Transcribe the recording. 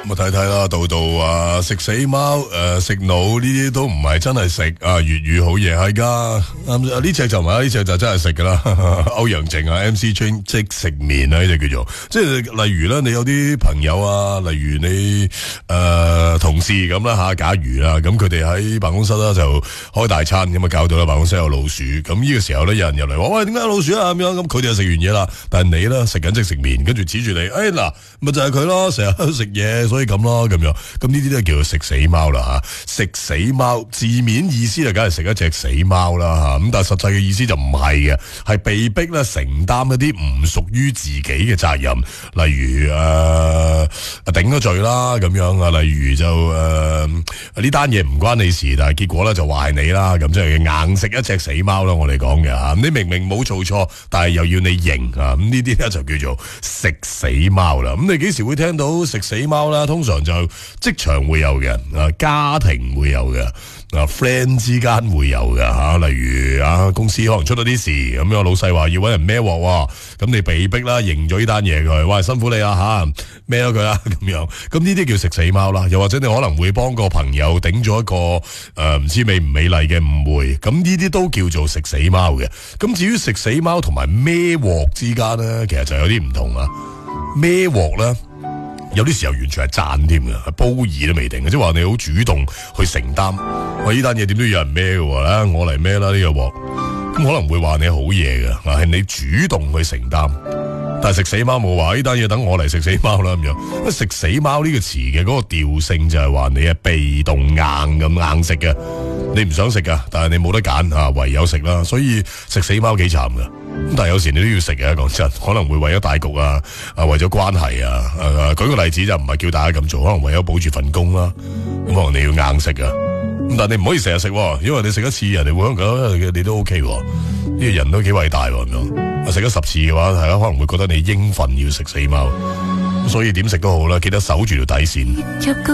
咁啊睇睇啦，度度啊食死貓食腦呢啲都唔係真係食啊，粵語好嘢係噶。呢隻就唔係，呢隻就真係食噶啦。歐陽靖啊 MC Train 即食麵啊，呢隻叫做，即係例如咧，你有啲朋友啊，例如你同事咁啦吓，假如啦，咁佢哋喺辦公室啦就開大餐，咁啊搞到啦辦公室有老鼠，咁呢個時候咧有人入嚟話喂，點解有老鼠啊咁樣，咁佢哋就食完嘢啦，但係你咧食緊即食麵，跟住指住你，嗱咪就係佢咯，成日喺度食嘢，所以咁咯咁樣，咁呢啲都係叫做食死貓啦吓，食死貓字面意思就梗係食一隻死貓啦吓，咁但係實際嘅意思就唔係嘅，係被逼咧承擔一啲唔屬於自己嘅責任，例如頂咗罪啦咁樣啊，例如就呢單嘢唔關你事，但係結果咧就話係你啦，咁即係硬食一隻死貓啦，我哋講嘅吓，你明明冇做錯，但係又要你認啊，咁呢啲咧就叫做食死貓啦。咁你幾時會聽到食死貓啦？通常就職場會有嘅，家庭會有嘅。friend 之間會有嘅吓，例如公司可能出咗啲事，咁樣老細話要搵人孭鑊，咁你被逼啦認咗呢單嘢佢，喂辛苦你啦吓，孭咗佢啦咁樣，咁呢啲叫食死貓啦。又或者你可能會幫個朋友頂咗一個唔知美唔美麗嘅誤會，咁呢啲都叫做食死貓嘅。咁至於食死貓同埋孭鑊之間咧，其實就有啲唔同啊。孭鑊咧，有啲時候完全係讚添嘅，係褒義都未定嘅，即係話你好主動去承擔。喂，呢單嘢點都要有人孭嘅啦，我嚟孭啦呢個鑊，咁可能會話你好嘢嘅，係你主動去承擔。但係食死貓冇話呢單嘢等我嚟食死貓啦咁樣。食死貓呢個詞嘅嗰個調性就係話你係被動硬咁硬食嘅，你唔想食噶，但係你冇得揀啊，唯有食啦。所以食死貓幾慘噶。咁但係有時你都要食嘅，講真，可能會為咗大局啊，為咗關係啊，舉個例子就唔係叫大家咁做，可能為咗保住份工啦，咁可能你要硬食噶。咁但係你唔可以成日食，因為你食一次，人哋會可能覺得你都 OK，呢個人都幾偉大咁樣。食咗10次嘅話，係可能會覺得你應份要食死貓，所以點食都好啦，記得守住條底線。